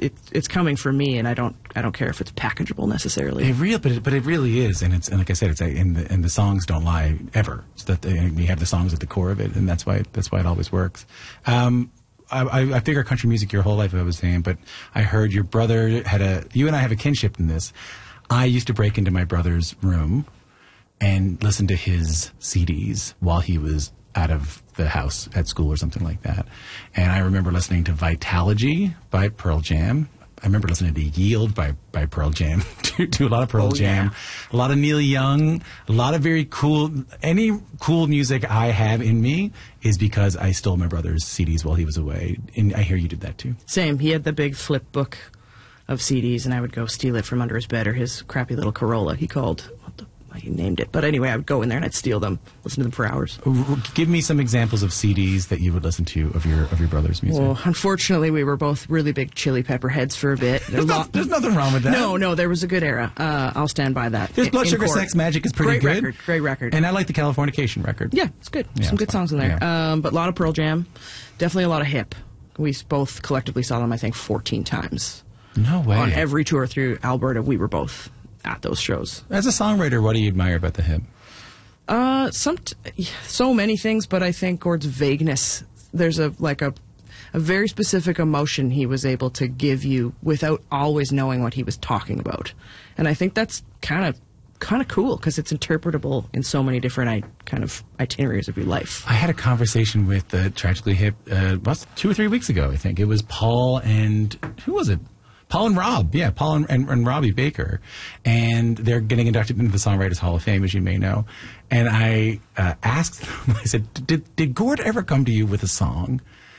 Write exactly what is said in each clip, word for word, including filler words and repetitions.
it, it's coming from me, and I don't I don't care if it's packageable necessarily. It real, but it, but it really is, and it's and like I said, it's a, and the and the songs don't lie ever. So that they, we have the songs at the core of it, and that's why that's why it always works. Um, I, I figure country music your whole life, I was saying, but I heard your brother had a. You and I have a kinship in this. I used to break into my brother's room and listen to his C Ds while he was out of the house at school or something like that. And I remember listening to Vitalogy by Pearl Jam. I remember listening to Yield by, by Pearl Jam, to, to a lot of Pearl oh, Jam, yeah. a lot of Neil Young, a lot of very cool, any cool music I have in me is because I stole my brother's C Ds while he was away. And I hear you did that too. Same. He had the big flip book of C Ds, and I would go steal it from under his bed, or his crappy little Corolla he called. What the He named it. But anyway, I would go in there and I'd steal them, listen to them for hours. Give me some examples of C Ds that you would listen to of your of your brother's music. Well, unfortunately, we were both really big Chili Pepper heads for a bit. There's, not, there's nothing wrong with that. No, no, there was a good era. Uh, I'll stand by that. There's Blood in Sugar court. Sex Magic is pretty great good. Record, great record. And I like the Californication record. Yeah, it's good. Yeah, some good fun. songs in there. Yeah. Um, but a lot of Pearl Jam. Definitely a lot of hip. We both collectively saw them, I think, fourteen times. No way. On every tour through Alberta, we were both at those shows. As a songwriter, what do you admire about the hip? Uh, some t- so many things, but I think Gord's vagueness. There's a like a a very specific emotion he was able to give you without always knowing what he was talking about, and I think that's kind of kind of cool because it's interpretable in so many different I, kind of itineraries of your life. I had a conversation with the Tragically Hip uh, about two or three weeks ago. I think it was Paul and who was it? Paul and Rob, yeah, Paul and, and, and Robbie Baker, and they're getting inducted into the Songwriters Hall of Fame, as you may know. And I uh, asked them, I said, did, did Gord ever come to you with a song,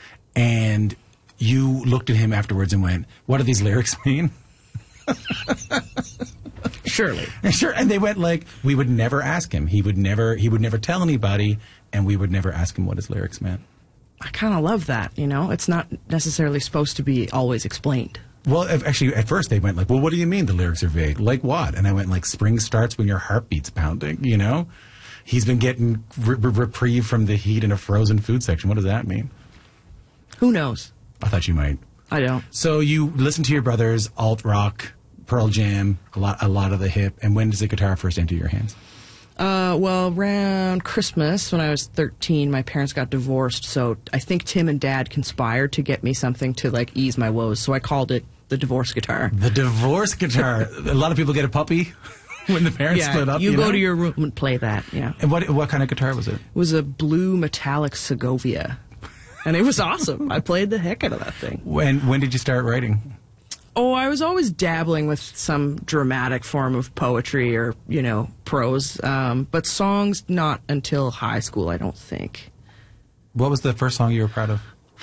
and you looked at him afterwards and went, what do these lyrics mean? Surely. Sure, and they went like, we would never ask him. He would never, he would never tell anybody, and we would never ask him what his lyrics meant. I kind of love that, you know? It's not necessarily supposed to be always explained. Well, actually, at first they went like, well, what do you mean the lyrics are vague? Like what? And I went like, spring starts when your heartbeat's pounding, you know? He's been getting re- re- reprieve from the heat in a frozen food section. What does that mean? Who knows? I thought you might. I don't. So you listen to your brothers, alt rock, Pearl Jam, a lot, a lot of the hip. And when does the guitar first enter your hands? Uh, well, around Christmas, when I was thirteen, my parents got divorced, so I think Tim and Dad conspired to get me something to, like, ease my woes, so I called it the divorce guitar. The divorce guitar. A lot of people get a puppy when the parents yeah, split up. you, you go know? to your room and play that, yeah. And what what kind of guitar was it? It was a blue metallic Segovia, and it was awesome. I played the heck out of that thing. When when did you start writing? Oh, I was always dabbling with some dramatic form of poetry or, you know, prose, um, but songs not until high school, I don't think. What was the first song you were proud of?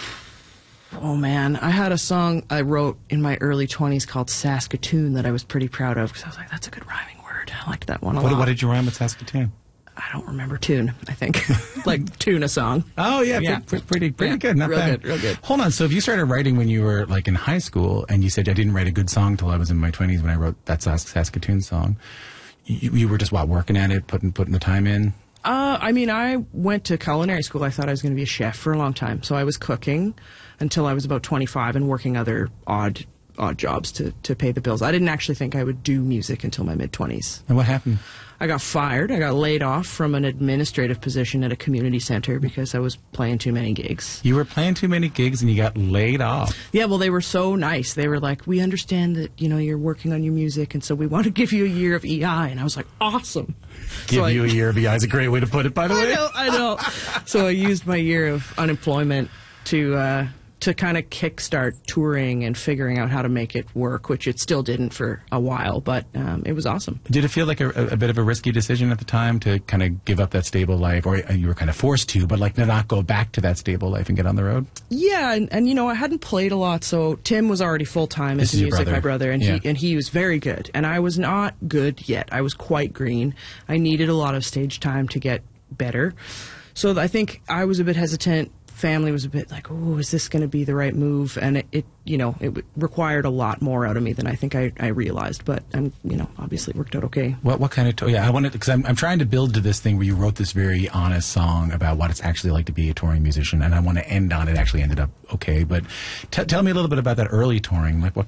Oh, man. I had a song I wrote in my early twenties called Saskatoon that I was pretty proud of because I was like, that's a good rhyming word. I liked that one a what, lot. What did you rhyme with Saskatoon? I don't remember tune, I think. Like, tune a song. Oh, yeah. yeah. Pretty, pretty, pretty yeah. good. Not real bad. good, real good. Hold on. So if you started writing when you were, like, in high school, and you said, I didn't write a good song till I was in my twenties when I wrote that Sask- Saskatoon song, you, you were just, what, working at it, putting putting the time in? Uh, I mean, I went to culinary school. I thought I was going to be a chef for a long time. So I was cooking until I was about twenty-five and working other odd odd jobs to, to pay the bills. I didn't actually think I would do music until my mid-twenties. And what happened? I got fired. I got laid off from an administrative position at a community center because I was playing too many gigs. You were playing too many gigs and you got laid off. Yeah, well, they were so nice. They were like, we understand that, you know, you're working on your music, and so we want to give you a year of E I. And I was like, awesome. Give so you I, a year of E I is a great way to put it, by the way. I know, I know. So I used my year of unemployment to uh, to kind of kickstart touring and figuring out how to make it work, which it still didn't for a while, but um, it was awesome. Did it feel like a, a bit of a risky decision at the time to kind of give up that stable life, or you were kind of forced to, but like to not go back to that stable life and get on the road? Yeah, and, and you know, I hadn't played a lot, so Tim was already full-time into music, brother. my brother, and, yeah. he, and he was very good, and I was not good yet. I was quite green. I needed a lot of stage time to get better, so I think I was a bit hesitant. Family was a bit like, oh, is this going to be the right move? And it, it you know, it w- required a lot more out of me than I think I, I realized. But, I'm, you know, obviously it worked out okay. What what kind of, to- yeah, I wanted, because I'm, I'm trying to build to this thing where you wrote this very honest song about what it's actually like to be a touring musician, and I want to end on it actually ended up okay. But t- tell me a little bit about that early touring. Like, what